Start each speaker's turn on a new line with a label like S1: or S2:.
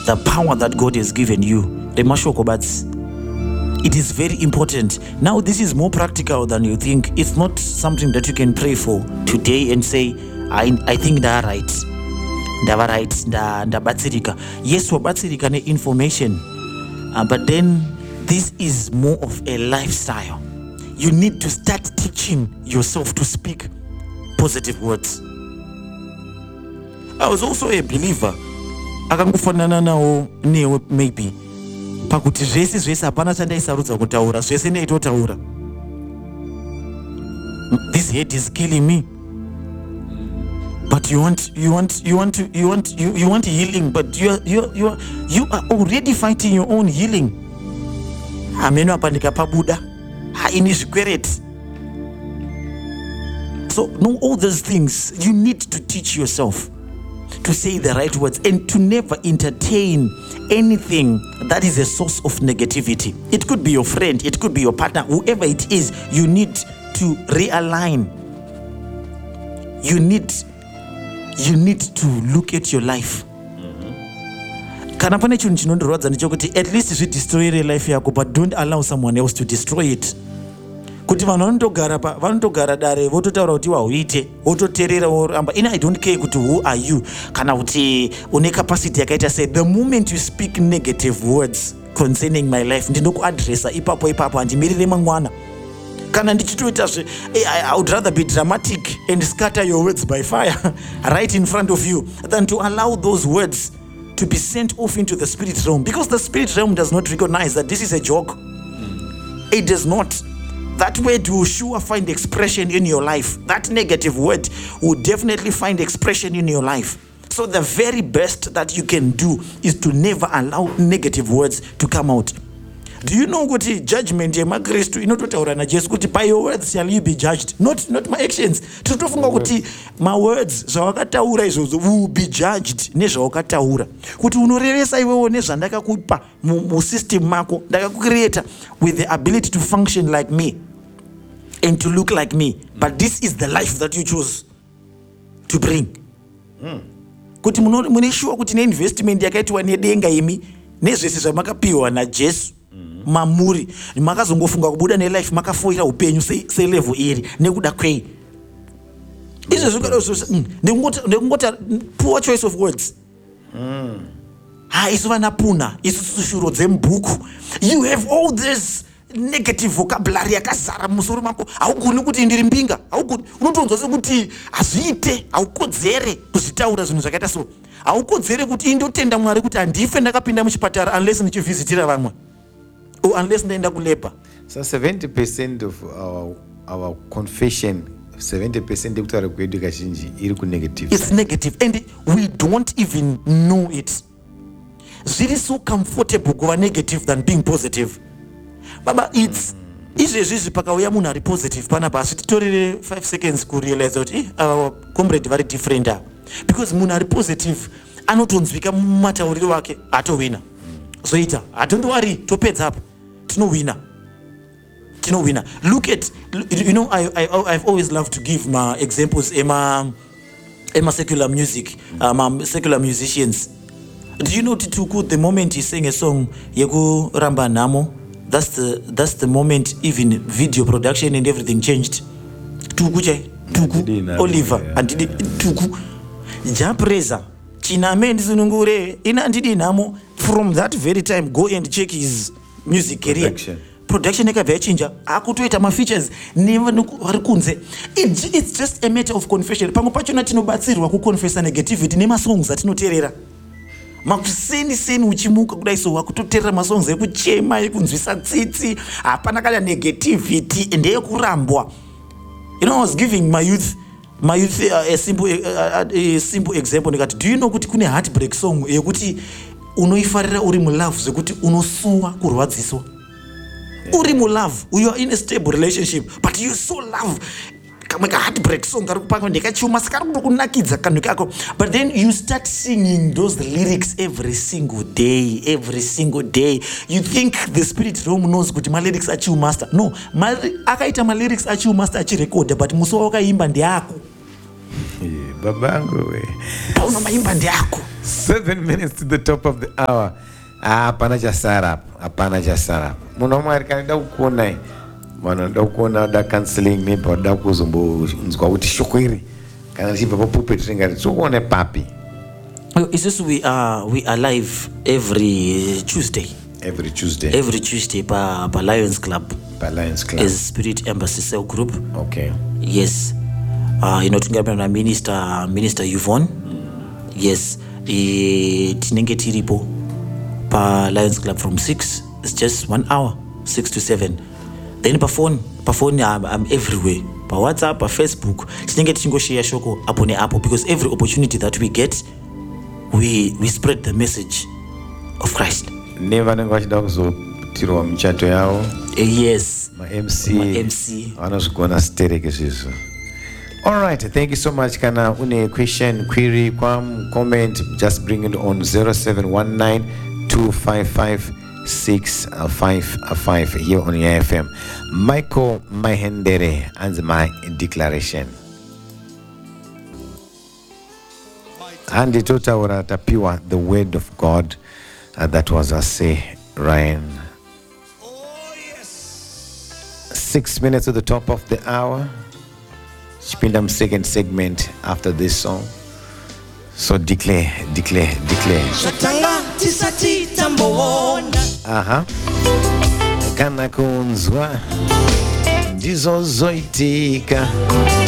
S1: the power that God has given you. It is very important. Now, this is more practical than you think. It's not something that you can pray for today and say, I think they're right. Yes, wabatsirika ne information. But then this is more of a lifestyle. You need to start teaching yourself to speak positive words. I was also a believer. Akangofanana nawo newe maybe. Pakuti zvese hapana chandaisarudza kutaura, zvese ndaitotaura. This hate is killing me. But you want healing, but you are already fighting your own healing. Ameno apanika pabuda. In his spirit. So know all those things. You need to teach yourself to say the right words and to never entertain anything that is a source of negativity. It could be your friend, it could be your partner, whoever it is. You need to realign. You need to look at your life. Kana pane chinhu chinondorwadza ndechokuti at least zvidestroyere life yako, but don't allow someone else to destroy it. Kuti vanhu vanotogara dare vototaura kuti wauite vototeerera voramba. I don't care kuti who are you kana kuti une capacity yakaita sei. The moment you speak negative words concerning my life, ndinokuadresa ipapo handimirire mangwana. Kana ndichitoita I would rather be dramatic and scatter your words by fire right in front of you than to allow those words to be sent off into the spirit realm, because the spirit realm does not recognize that this is a joke. It does not. That word will sure find expression in your life. That negative word will definitely find expression in your life. So the very best that you can do is to never allow negative words to come out. Do you know kuti judgment yemakristu inototaura najesu kuti by your words shall you be judged, not my actions. Tinotofunga kuti my words zvawakataura izvozvo will be judged nezvawakataura. Kuti unorevesa iwewo nezvandakakupa musystem mako, ndakakucreata with the ability to function like me and to look like me, but this is the life that you chose to bring. Kuti mune sure kuti neinvestment yakaitwa nedenga imi nezvese zvamakapiwa najesu mamuri makazongofunga kubuda nelife makafoira upenyu selevel iri nekuda kwei. Izvo ndekungota poor choice of words. Isu vanapuna isu shuro dzemubhuku. You have all this negative vocabulary yakazara musoro mako. Haugoni kuti ndiri mbinga, haugoni. Unotonzwa sekuti hazviite, haukodzere kuzvitaura zvinhu zvakaita so. Haukodzere kuti indotenda Mwari kuti handife ndakapinda muchipatara unless ndichivhizitira vamwe. Unless ndaenda kuleba.
S2: So 70% of our confession, 70% ekutaura kwedu kazhinji iri kunegative.
S1: It's negative and we don't even know it. Zviri so comfortable kuva negative than being positive. Baba, it's izvezvi pakauya munhu ari positive panapa asi titorere 5 seconds kurealize kuti our comrade very different. Because munhu ari positive anotonzwika mumatauriro wake atowina. Zoita don't worry, topedza apo tinowina. Look at, you know, I've always loved to give my examples ema secular music, secular musicians. Do you know Tuku, the moment he sang a song yeku ramba namo, that's the moment even video production and everything changed. Tuku Oliver and Tuku Japreza Chiname ndizunungure ina ndidi namo. From that very time, go and check his music career. Production ekabvachinja akutoita mafeatures nevari kunze. It's just a matter of confession. Pamwe pachona tinobatsirwa kuconfessa negativity nemasongs atinoteerera. Makuseni uchimuka kudai so wakutoteerera masongs ekuchema ekunzwisa tsitsi, hapana kana negativity ndeyekurambwa. You know, I was giving my youth a simple example. Do you know kuti kune heartbreak song yekuti unoifarira uri mulove zvekuti unosuwa kurwadziswa. Uri mulove, you are in a stable relationship but you so love kamwe ka heartbreak song kari kupanga ndekachuma sakari kutokunakidza kanhu kako, but then you start singing those lyrics every single day. You think the spirit realm knows kuti my lyrics achiu master. No, akaita my lyrics achiu master achirecorda but muso wakaimba ndeyako.
S2: Babangu we.
S1: Pauno maimba ndeyako.
S2: 7 minutes to the top of the hour. Hapana cha sarap. Munomwe kanida kuona mwana ndakuona da counseling nipa da kuzumbu nzikwa kuti shokwiri kana chipa po pulpit ringati tsokone papi.
S1: It's just we are live every Tuesday pa Lions Club as Spirit Embassy Cell Group.
S2: Okay.
S1: Yes. Tunga na Minister Yvonne. Yes. Tinenge tiripo pa Lions Club from 6. It's just 1 hour, 6 to 7. Then pa phone I'm everywhere. Pa WhatsApp, pa Facebook. Tinenge tingo share shoko apo ne apo, because every opportunity that we get, we spread the message of Christ.
S2: Never ngachida kuzotiro mchato yao.
S1: Yes.
S2: Ma MC. Anazikuona stereke sisi. All right, thank you so much. Kana une question, query, comment, just bring it on 0719-255-655 here on FM. Michael Mahendere and my declaration. And the total tapiwa the word of God. That was a say, Ryan. 6 minutes to the top of the hour. Chipindam second segment after this song. So declare. Kana kunzwa ndizo zoitika